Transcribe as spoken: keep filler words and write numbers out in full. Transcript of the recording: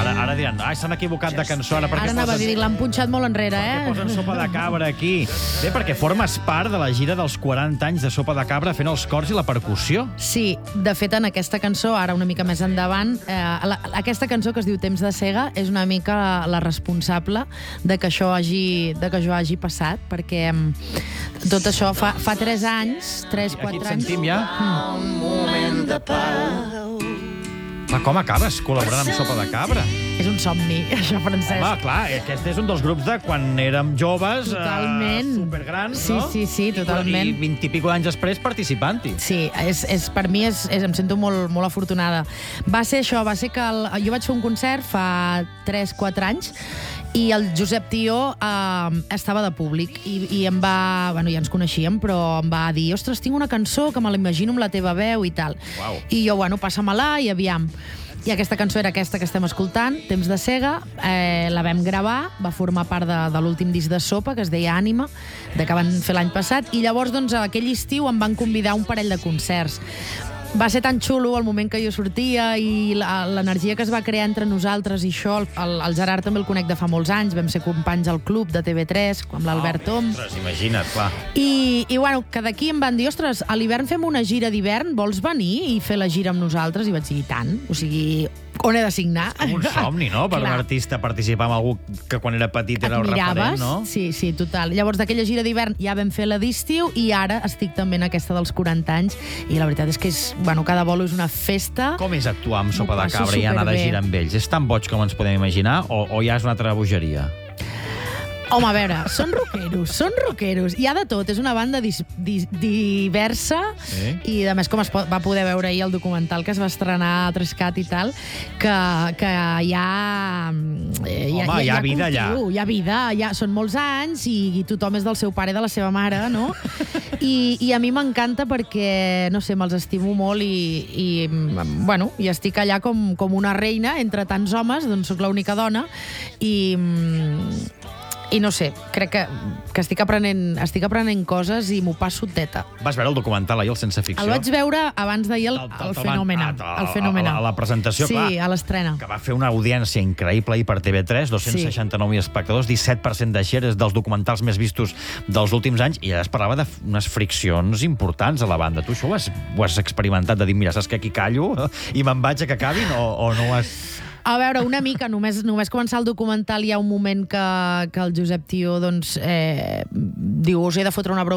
Ara, ara diran, ai, s'han equivocat de cançó. Ara, Ara anava a dir, l'han punxat molt enrere, eh? Perquè posen Sopa de Cabra aquí. Bé, perquè formes part de la gira dels quaranta anys de Sopa de Cabra fent els cors i la percussió. Sí, de fet, en aquesta cançó, ara una mica més endavant, eh, la, aquesta cançó que es diu Temps de cega és una mica la, la responsable de que això hagi, de que això hagi passat, perquè tot això fa, fa tres anys, tres, quatre anys... Aquí et sentim ja. Mm. Un moment de pau. Però com acabes col·laborant amb Sopa de Cabra? És un somni, això, Francesc. Home, clar, aquest és un dels grups de quan érem joves, Totalment. eh, supergrans, Sí, no? sí, sí, totalment. I vint i pico anys després participant-hi. Sí, és, és, per mi és, és, em sento molt, molt afortunada. Va ser això, va ser que el, jo vaig fer un concert fa tres quatre anys i el Josep Tió eh, estava de públic i, i em va... Bueno, ja ens coneixíem, però em va dir, ostres, tinc una cançó que me l'imagino amb la teva veu i tal. Uau. I jo, bueno, passa-me-la i aviam. I aquesta cançó era aquesta que estem escoltant, Temps de cega, eh, la vam gravar, va formar part de, de l'últim disc de Sopa, que es deia Ànima, de que van fer l'any passat, i llavors, doncs, aquell estiu em van convidar a un parell de concerts. Va ser tan xulo el moment que jo sortia i l'energia que es va crear entre nosaltres i això, el, el Gerard també el conec de fa molts anys, vam ser companys al club de T V tres, amb l'Albert Tom. Ostres, imagina't, clar. I, i bueno, que d'aquí em van dir, ostres, a l'hivern fem una gira d'hivern, vols venir i fer la gira amb nosaltres? I vaig dir, i tant, o sigui, on he de signar? Com un somni, no?, per un Clar. artista participar amb algú que quan era petit era el referent, no? Sí, sí, total. Llavors, d'aquella gira d'hivern ja vam fer la d'estiu i ara estic també en aquesta dels quaranta anys i la veritat és que és, bueno, cada bolo és una festa. Com és actuar amb Sopa M'ho de passo Cabra i anar de superbé. gira amb ells? És tan boig com ens podem imaginar o, o ja és una altra bogeria? Home, a veure, són rockeros, són rockeros. Hi ha de tot, és una banda dis, dis, diversa Sí. i, a més, com es pot, va poder veure ahir el documental que es va estrenar a Trescat i tal, que, que hi ha... Eh, hi, Home, hi ha vida allà. cultiu, Hi ha vida, hi ha, són molts anys i, i tothom és del seu pare i de la seva mare, no? I, i a mi m'encanta perquè, no sé, me'ls estimo molt i, i, bueno, i estic allà com, com una reina entre tants homes, doncs sóc l'única dona i... I no sé, crec que, que estic, aprenent, estic aprenent coses i m'ho passo teta. Vas veure el documental ahir, el Sense Ficció? El vaig veure abans d'ahir el, el, el Fenomenal. Ah, El Fenomenal. A la presentació, sí, clar. Sí, a l'estrena. Que va fer una audiència increïble ahir per T V tres, dos-cents seixanta-nou mil espectadors, disset per cent de share, és dels documentals més vistos dels últims anys, i allà es parlava d'unes friccions importants a la banda. Tu això ho has, ho has experimentat, de dir, mira, saps que aquí callo i me'n vaig a que acabin, o, o no ho has... A veure, una mica, només, només començar el documental hi ha un moment que, que el Josep Tió doncs, eh, diu, us he de fotre una broma